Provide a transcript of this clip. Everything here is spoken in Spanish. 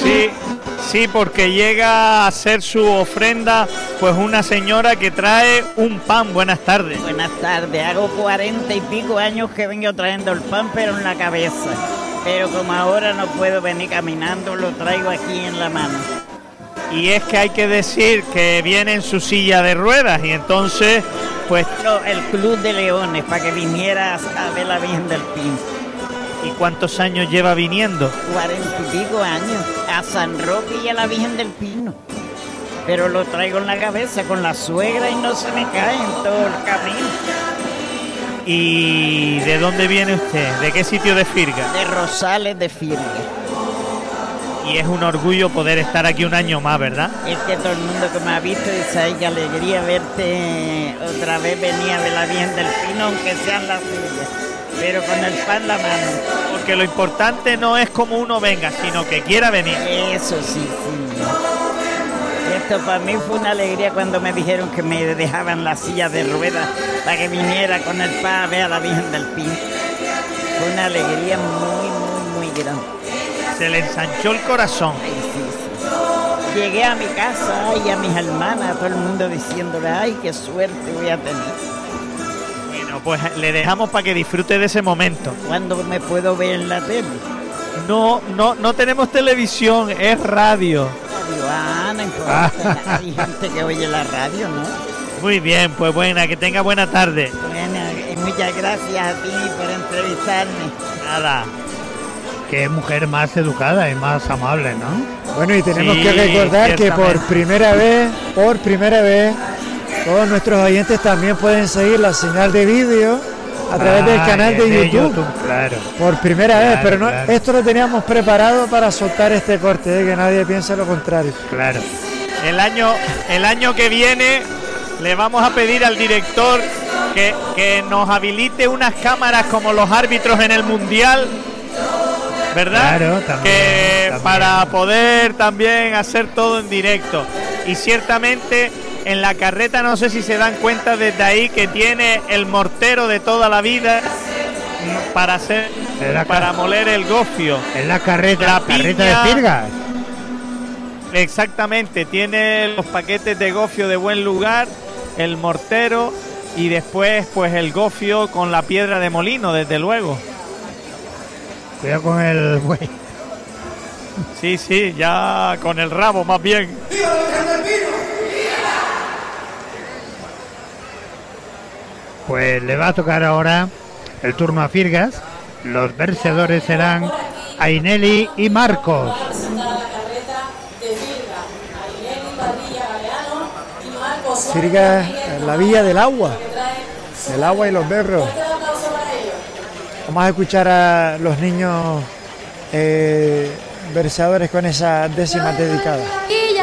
Sí, sí, porque llega a ser su ofrenda pues una señora que trae un pan. Buenas tardes. Buenas tardes, hago 40 y pico años que vengo trayendo el pan, pero en la cabeza. Pero como ahora no puedo venir caminando, lo traigo aquí en la mano. Y es que hay que decir que viene en su silla de ruedas y entonces pues... El Club de Leones, para que viniera a ver la Virgen del Pino. ¿Y cuántos años lleva viniendo? 40 y pico años, a San Roque y a la Virgen del Pino. Pero lo traigo en la cabeza con la suegra y no se me cae en todo el camino. ¿Y de dónde viene usted? ¿De qué sitio de Firga? De Rosales de Firga. Y es un orgullo poder estar aquí un año más, ¿verdad? Es que todo el mundo que me ha visto dice, ay, qué alegría verte otra vez venir a ver la Virgen del Pino, aunque sean las sillas, pero con el pan en la mano. Porque lo importante no es cómo uno venga, sino que quiera venir. Eso sí. Esto para mí fue una alegría cuando me dijeron que me dejaban la silla de ruedas para que viniera con el pan a ver a la Virgen del Pino. Fue una alegría muy grande. Se le ensanchó el corazón. Ay, sí. Llegué a mi casa y a mis hermanas, a todo el mundo diciéndole, ay, qué suerte voy a tener. Bueno, pues le dejamos para que disfrute de ese momento. ¿Cuándo me puedo ver en la tele? No tenemos televisión, es radio. No importa, hay gente que oye la radio, ¿no? Muy bien, pues buena, que tenga buena tarde. Bueno, muchas gracias a ti por entrevistarme. Nada. Qué mujer más educada y más amable, ¿no? Bueno, y tenemos Sí, que recordar que por primera vez, todos nuestros oyentes también pueden seguir la señal de vídeo a través del canal de YouTube. Claro. Por primera vez, pero no, claro. Esto lo teníamos preparado para soltar este corte, que nadie piense lo contrario. Claro. El año que viene le vamos a pedir al director que nos habilite unas cámaras como los árbitros en el Mundial, ¿verdad? Claro, también. Para poder también hacer todo en directo. Y ciertamente en la carreta, no sé si se dan cuenta desde ahí, que tiene el mortero de toda la vida para moler el gofio. Es la carreta de Firgas. Exactamente, tiene los paquetes de gofio de buen lugar, el mortero y después pues el gofio con la piedra de molino, desde luego. Cuidado con el güey. Sí, ya con el rabo más bien. Pues le va a tocar ahora el turno a Firgas. Los vencedores serán Aineli y Marcos. Firgas, la villa del agua y los berros. Vamos a escuchar a los niños versadores con esas décimas dedicadas.